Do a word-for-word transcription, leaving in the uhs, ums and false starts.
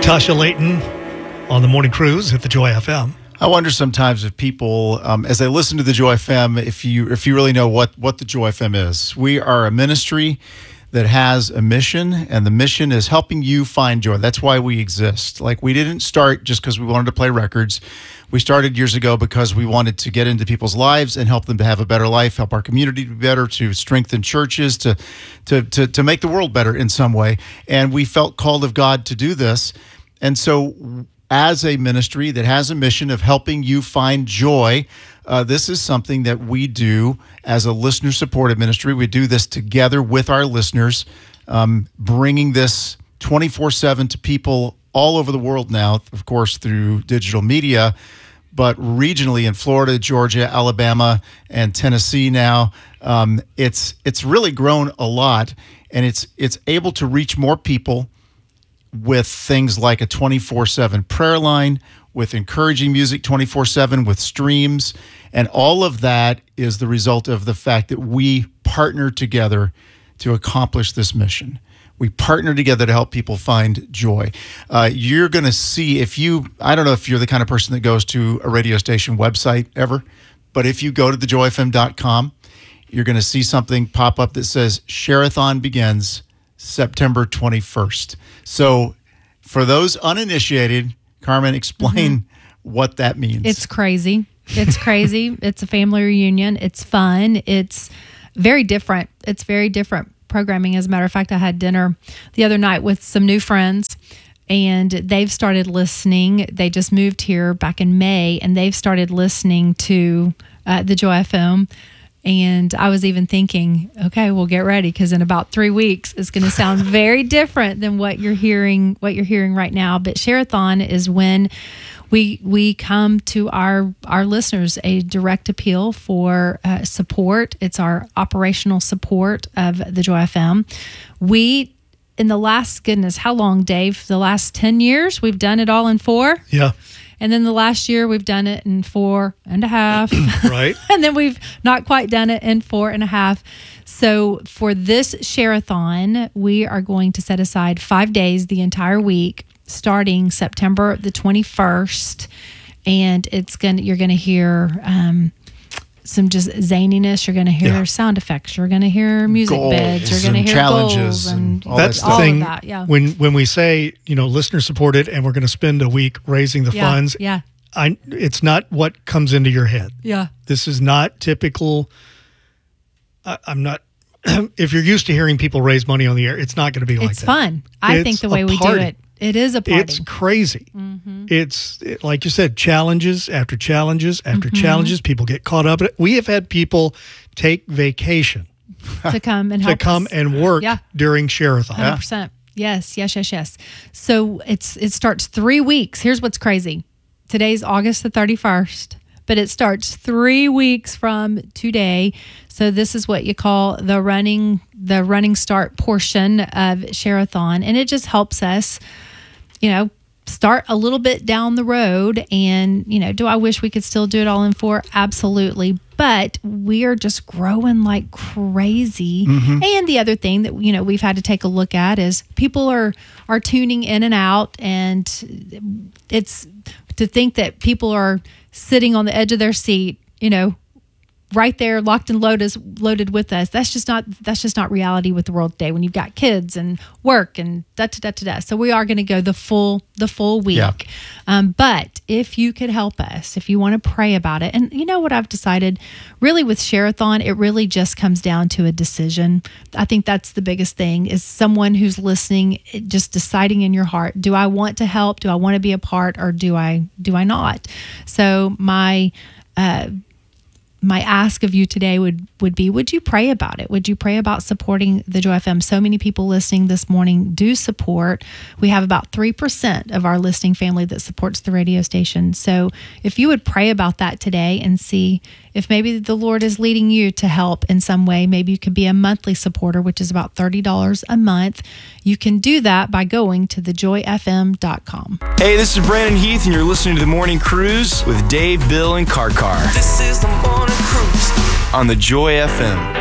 Tasha Layton on the Morning Cruise at the Joy F M. I wonder sometimes if people, um, as they listen to the Joy F M, if you if you really know what, what the Joy F M is. We are a ministry that has a mission, and the mission is helping you find joy. That's why we exist. Like, we didn't start just because we wanted to play records. We started years ago because we wanted to get into people's lives and help them to have a better life, help our community to be better, to strengthen churches, to to to, to make the world better in some way. And we felt called of God to do this. And so as a ministry that has a mission of helping you find joy, uh, this is something that we do as a listener-supported ministry. We do this together with our listeners, um, bringing this twenty-four seven to people all over the world now, of course, through digital media, but regionally in Florida, Georgia, Alabama, and Tennessee now. Um, it's it's really grown a lot, and it's it's able to reach more people with things like a twenty-four seven prayer line, with encouraging music twenty-four seven, with streams. And all of that is the result of the fact that we partner together to accomplish this mission. We partner together to help people find joy. Uh, you're going to see, if you, I don't know if you're the kind of person that goes to a radio station website ever, but if you go to the joy f m dot com, you're going to see something pop up that says Share-a-thon begins September twenty-first. So for those uninitiated, Carmen, explain mm-hmm. what that means. It's crazy. It's crazy. It's a family reunion. It's fun. It's very different. It's very different programming. As a matter of fact, I had dinner the other night with some new friends, and they've started listening. They just moved here back in May, and they've started listening to uh, the Joy F M. And I was even thinking, okay, well, get ready, because in about three weeks, it's going to sound very different than what you're hearing, what you're hearing right now. But Share-a-thon is when we we come to our our listeners, a direct appeal for uh, support. It's our operational support of the Joy F M. We, in the last, goodness, how long, Dave? The last ten years, we've done it all in four. Yeah. And then the last year, we've done it in four and a half. Right. And then we've not quite done it in four and a half. So for this Share-a-thon, we are going to set aside five days, the entire week, starting September the twenty-first. And it's gonna you're going to hear um, some just zaniness. You're going to hear yeah. sound effects. You're going to hear music goals beds. You're going to hear challenges goals. And, and all that's that the stuff. thing. That, yeah. When when we say, you know, listener supported, and we're going to spend a week raising the Yeah, funds. yeah. I, it's not what comes into your head. Yeah. This is not typical. I, I'm not. If you're used to hearing people raise money on the air, it's not going to be like It's that. fun. I It's think the a way we do party. it, it is a party. It's crazy. Mm-hmm. It's it, like you said, challenges after challenges after Mm-hmm. challenges. People get caught up in it. We have had people take vacation to come and to help come us. and work Yeah. during Share-a-thon. one hundred percent. Yes, yes, yes, yes. So it's it starts three weeks. Here's what's crazy. Today's August the thirty-first, but it starts three weeks from today. So this is what you call the running the running start portion of Share-a-thon, and it just helps us, you know, start a little bit down the road. And, you know, do I wish we could still do it all in four? Absolutely. But we are just growing like crazy. Mm-hmm. And the other thing that, you know, we've had to take a look at is people are, are tuning in and out. And it's to think that people are sitting on the edge of their seat, you know, right there, locked and loaded, loaded with us. That's just not that's just not reality with the world today. When you've got kids and work and da da da da da. So we are going to go the full the full week. Yeah. Um, but if you could help us, if you want to pray about it, and you know what I've decided, really with Share-a-thon, it really just comes down to a decision. I think that's the biggest thing, is someone who's listening, just deciding in your heart: do I want to help? Do I want to be a part, or do I do I not? So my. Uh, My ask of you today would, would be, would you pray about it? Would you pray about supporting the Joy F M? So many people listening this morning do support. We have about three percent of our listening family that supports the radio station. So if you would pray about that today and see if maybe the Lord is leading you to help in some way, maybe you could be a monthly supporter, which is about thirty dollars a month. You can do that by going to the joy f m dot com. Hey, this is Brandon Heath, and you're listening to The Morning Cruise with Dave, Bill, and Car Car. This is The Morning Cruise on the Joy F M.